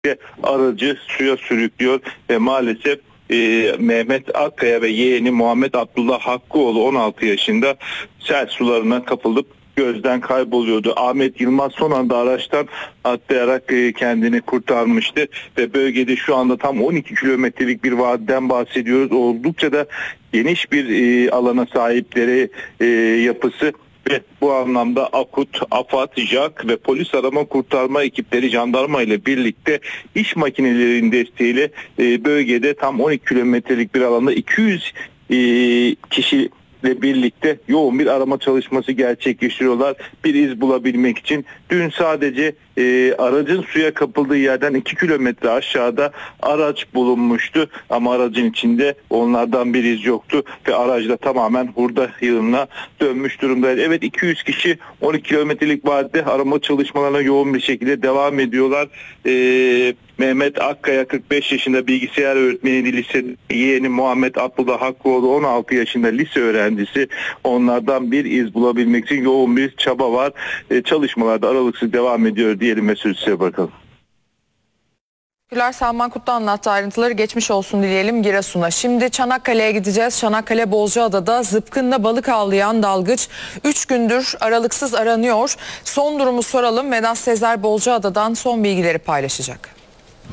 aracı suya sürüklüyor ve maalesef Mehmet Akkaya ve yeğeni Muhammed Abdullah Hakkıoğlu 16 yaşında sel sularına kapılıp gözden kayboluyordu. Ahmet Yılmaz son anda araçtan atlayarak kendini kurtarmıştı ve bölgede şu anda tam 12 kilometrelik bir vadiden bahsediyoruz. Oldukça da geniş bir alana sahipleri yapısı ve bu anlamda AKUT, AFAD, JAK ve polis arama kurtarma ekipleri jandarma ile birlikte iş makinelerinin desteğiyle bölgede tam 12 kilometrelik bir alanda 200 kişiyle birlikte yoğun bir arama çalışması gerçekleştiriyorlar. Bir iz bulabilmek için dün sadece aracın suya kapıldığı yerden 2 kilometre aşağıda araç bulunmuştu ama aracın içinde onlardan bir iz yoktu ve araç da tamamen hurda yığınına dönmüş durumdaydı. Evet, 200 kişi 12 kilometrelik vadide arama çalışmalarına yoğun bir şekilde devam ediyorlar. Mehmet Akkaya 45 yaşında bilgisayar öğretmeni, lise yeğeni Muhammed Abdullah Hakkıoğlu 16 yaşında lise öğrencisi. Onlardan bir iz bulabilmek için yoğun bir çaba var. Çalışmalar da aralıksız devam ediyor diyelim ve sözü size bırakalım. Salman Kutlu anlattı ayrıntıları. Geçmiş olsun dileyelim Giresun'a. Şimdi Çanakkale'ye gideceğiz. Çanakkale Bozcaada'da zıpkınla balık avlayan dalgıç 3 gündür aralıksız aranıyor. Son durumu soralım. Vedat Sezer Bozcaada'dan son bilgileri paylaşacak.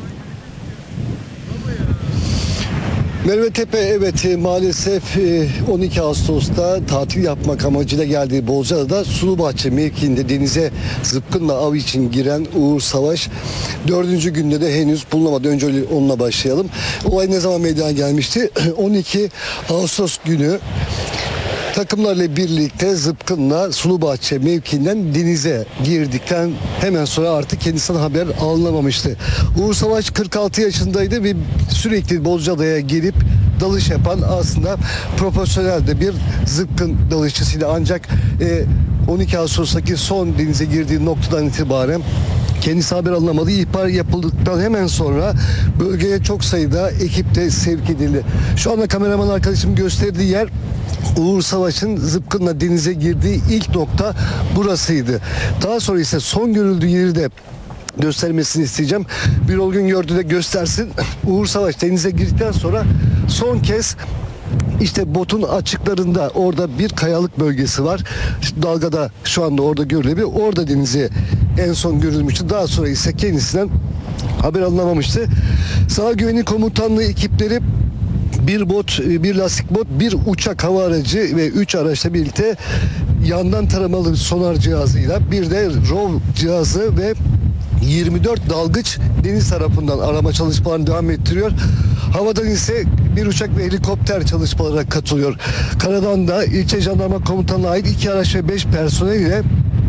Merve Tepe, evet, maalesef 12 Ağustos'ta tatil yapmak amacıyla geldiği Bozcaada'da Sulubahçe mevkiinde denize zıpkınla av için giren Uğur Savaş 4. günde de henüz bulunamadı. Önce onunla başlayalım. Olay ne zaman meydana gelmişti? 12 Ağustos günü takımlarla birlikte zıpkınla Sulubahçe mevkiinden denize girdikten hemen sonra artık kendisinden haber alınamamıştı. Uğur Savaş 46 yaşındaydı ve sürekli Bozcaada'ya gelip dalış yapan aslında profesyonel de bir zıpkın dalışçısıydı. Ancak 12 Ağustos'taki son denize girdiği noktadan itibaren kendisi haber alınamadı. İhbar yapıldıktan hemen sonra bölgeye çok sayıda ekip de sevk edildi. Şu anda kameraman arkadaşım gösterdiği yer Uğur Savaş'ın zıpkınla denize girdiği ilk nokta burasıydı. Daha sonra ise son görüldüğü yeri de göstermesini isteyeceğim. Bir ol gün gördü de göstersin. Uğur Savaş denize girdikten sonra son kez İşte botun açıklarında orada bir kayalık bölgesi var. Dalgada şu anda orada görülebilir. Orada denize en son görülmüştü. Daha sonra ise kendisinden haber alınamamıştı. Sahil Güvenlik Komutanlığı ekipleri bir bot, bir lastik bot, bir uçak hava aracı ve 3 araçla birlikte yandan taramalı sonar cihazıyla bir de ROV cihazı ve 24 dalgıç deniz tarafından arama çalışmalarını devam ettiriyor. Havadan ise bir uçak ve helikopter çalışmalara katılıyor. Karadan da ilçe jandarma komutanlığına ait 2 araç ve 5 personel ile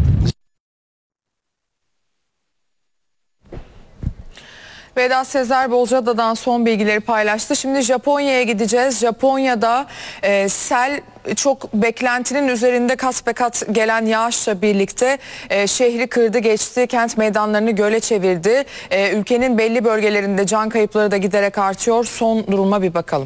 Vedat Sezer Bozcaada'dan son bilgileri paylaştı. Şimdi Japonya'ya gideceğiz. Japonya'da sel çok beklentinin üzerinde kasbekat gelen yağışla birlikte şehri kırdı geçti. Kent meydanlarını göle çevirdi. Ülkenin belli bölgelerinde can kayıpları da giderek artıyor. Son duruma bir bakalım.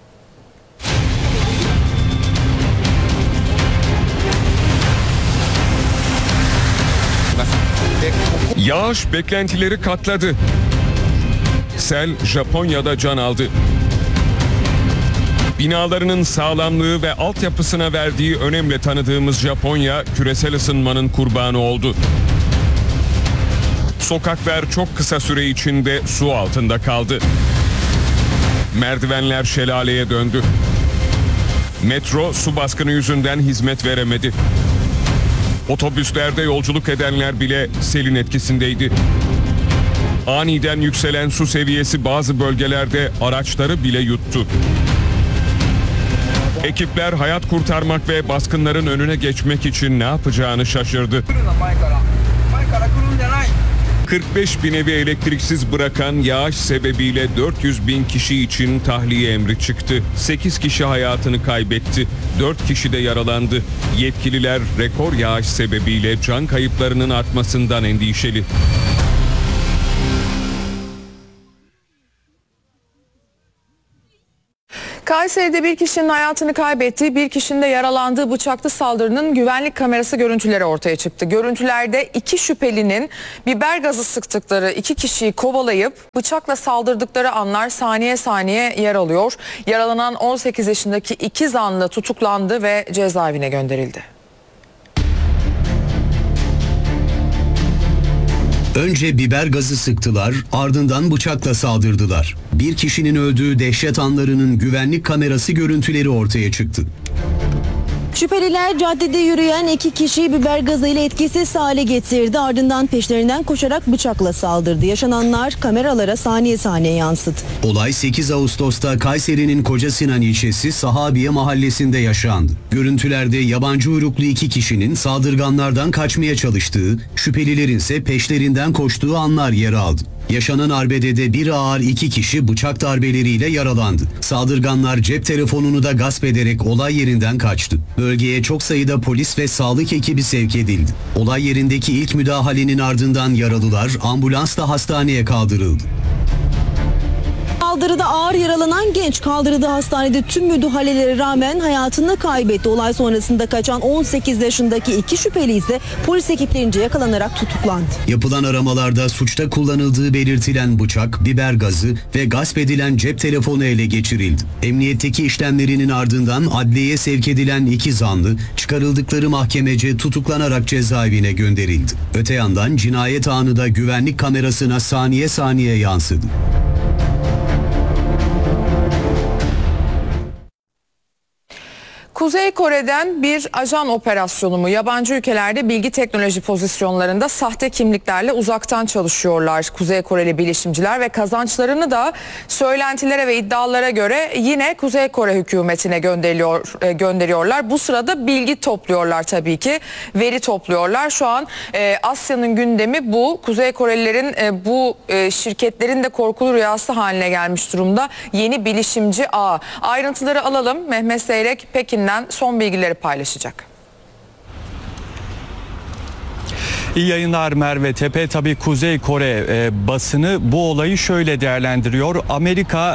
Yağış beklentileri katladı. Sel Japonya'da can aldı. Binalarının sağlamlığı ve altyapısına verdiği önemle tanıdığımız Japonya küresel ısınmanın kurbanı oldu. Sokaklar çok kısa süre içinde su altında kaldı. Merdivenler şelaleye döndü. Metro su baskını yüzünden hizmet veremedi. Otobüslerde yolculuk edenler bile selin etkisindeydi. Aniden yükselen su seviyesi bazı bölgelerde araçları bile yuttu. Ekipler hayat kurtarmak ve baskınların önüne geçmek için ne yapacağını şaşırdı. 45 bin evi elektriksiz bırakan yağış sebebiyle 400 bin kişi için tahliye emri çıktı. 8 kişi hayatını kaybetti. 4 kişi de yaralandı. Yetkililer rekor yağış sebebiyle can kayıplarının artmasından endişeli. Kayseri'de bir kişinin hayatını kaybettiği, bir kişinin de yaralandığı bıçaklı saldırının güvenlik kamerası görüntüleri ortaya çıktı. Görüntülerde iki şüphelinin biber gazı sıktıkları iki kişiyi kovalayıp bıçakla saldırdıkları anlar saniye saniye yer alıyor. Yaralanan 18 yaşındaki iki zanlı tutuklandı ve cezaevine gönderildi. Önce biber gazı sıktılar, ardından bıçakla saldırdılar. Bir kişinin öldüğü dehşet anlarının güvenlik kamerası görüntüleri ortaya çıktı. Şüpheliler caddede yürüyen iki kişiyi biber gazıyla etkisiz hale getirdi. Ardından peşlerinden koşarak bıçakla saldırdı. Yaşananlar kameralara saniye saniye yansıdı. Olay 8 Ağustos'ta Kayseri'nin Kocasinan ilçesi Sahabiye mahallesinde yaşandı. Görüntülerde yabancı uyruklu iki kişinin saldırganlardan kaçmaya çalıştığı, şüphelilerin ise peşlerinden koştuğu anlar yer aldı. Yaşanan arbedede bir ağır iki kişi bıçak darbeleriyle yaralandı. Saldırganlar cep telefonunu da gasp ederek olay yerinden kaçtı. Bölgeye çok sayıda polis ve sağlık ekibi sevk edildi. Olay yerindeki ilk müdahalenin ardından yaralılar ambulansla hastaneye kaldırıldı. Saldırıda ağır yaralanan genç kaldırıldığı hastanede tüm müdahalelere rağmen hayatını kaybetti. Olay sonrasında kaçan 18 yaşındaki iki şüpheli ise polis ekiplerince yakalanarak tutuklandı. Yapılan aramalarda suçta kullanıldığı belirtilen bıçak, biber gazı ve gasp edilen cep telefonu ele geçirildi. Emniyetteki işlemlerinin ardından adliyeye sevk edilen iki zanlı çıkarıldıkları mahkemece tutuklanarak cezaevine gönderildi. Öte yandan cinayet anı da güvenlik kamerasına saniye saniye yansıdı. Kuzey Kore'den bir ajan operasyonu mu? Yabancı ülkelerde bilgi teknoloji pozisyonlarında sahte kimliklerle uzaktan çalışıyorlar Kuzey Koreli bilişimciler ve kazançlarını da söylentilere ve iddialara göre yine Kuzey Kore hükümetine gönderiyorlar. Bu sırada bilgi topluyorlar tabii ki, veri topluyorlar. Şu an Asya'nın gündemi bu. Kuzey Korelilerin bu şirketlerin de korkulu rüyası haline gelmiş durumda. Yeni bilişimci ağ. Ayrıntıları alalım. Mehmet Seyrek Pekin'den son bilgileri paylaşacak. İyi yayınlar Merve Tepe. Tabii Kuzey Kore basını bu olayı şöyle değerlendiriyor. Amerika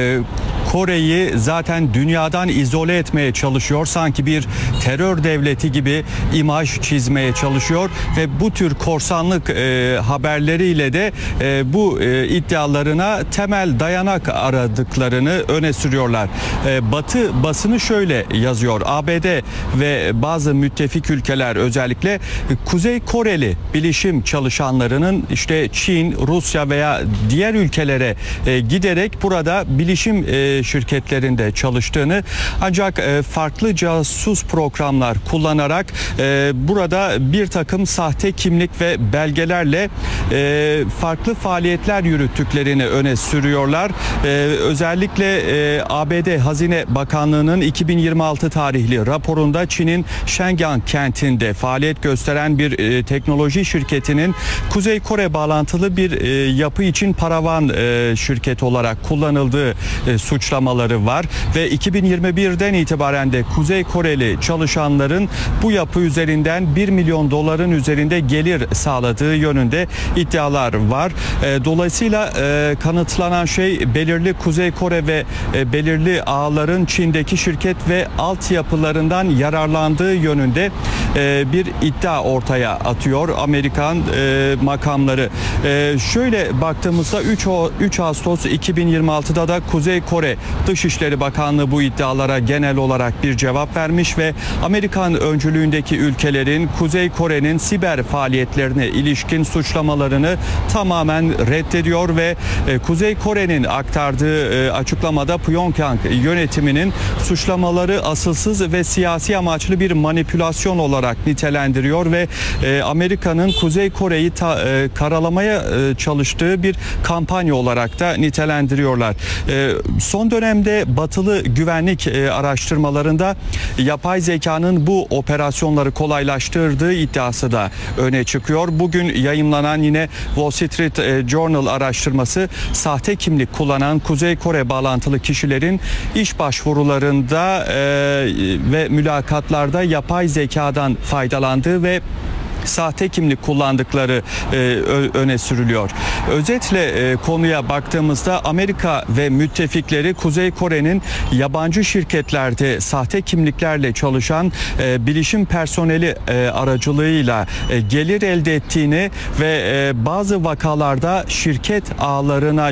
Kore'yi zaten dünyadan izole etmeye çalışıyor. Sanki bir terör devleti gibi imaj çizmeye çalışıyor ve bu tür korsanlık haberleriyle de bu iddialarına temel dayanak aradıklarını öne sürüyorlar. Batı basını şöyle yazıyor. ABD ve bazı müttefik ülkeler özellikle Kuzey Koreli bilişim çalışanlarının işte Çin, Rusya veya diğer ülkelere giderek burada bilişim şirketlerinde çalıştığını, ancak farklı casus programlar kullanarak burada bir takım sahte kimlik ve belgelerle farklı faaliyetler yürüttüklerini öne sürüyorlar. Özellikle ABD Hazine Bakanlığı'nın 2026 tarihli raporunda Çin'in Şengyang kentinde faaliyet gösteren bir teknoloji şirketinin Kuzey Kore bağlantılı bir yapı için paravan şirket olarak kullanıldığı suçlamaları var ve 2021'den itibaren de Kuzey Koreli çalışanların bu yapı üzerinden 1 milyon doların üzerinde gelir sağladığı yönünde iddialar var. Dolayısıyla kanıtlanan şey belirli Kuzey Kore ve belirli ağların Çin'deki şirket ve altyapılarından yararlandığı yönünde bir iddia ortaya atıyor Amerikan makamları. Şöyle baktığımızda 3 Ağustos 2026'da da Kuzey Kore Dışişleri Bakanlığı bu iddialara genel olarak bir cevap vermiş ve Amerikan öncülüğündeki ülkelerin Kuzey Kore'nin siber faaliyetlerine ilişkin suçlamalarını tamamen reddediyor ve Kuzey Kore'nin aktardığı açıklamada Pyongyang yönetiminin suçlamaları asılsız ve siyasi amaçlı bir manipülasyon olarak nitelendiriyor ve Amerika'nın Kuzey Kore'yi karalamaya çalıştığı bir kampanya olarak da nitelendiriyorlar. Son dönemde batılı güvenlik araştırmalarında yapay zekanın bu operasyonları kolaylaştırdığı iddiası da öne çıkıyor. Bugün yayımlanan yine Wall Street Journal araştırması sahte kimlik kullanan Kuzey Kore bağlantılı kişilerin iş başvurularında ve mülakatlarda yapay zekadan faydalandığı ve sahte kimlik kullandıkları öne sürülüyor. Özetle konuya baktığımızda Amerika ve müttefikleri Kuzey Kore'nin yabancı şirketlerde sahte kimliklerle çalışan bilişim personeli aracılığıyla gelir elde ettiğini ve bazı vakalarda şirket ağlarına